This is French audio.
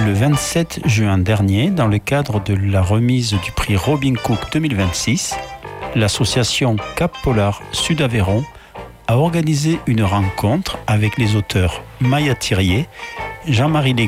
Le 27 juin dernier, dans le cadre de la remise du prix Robin Cook 2026, l'association Cap Polar Sud Aveyron a organisé une rencontre avec les auteurs Maya Thirier, Jean-Marie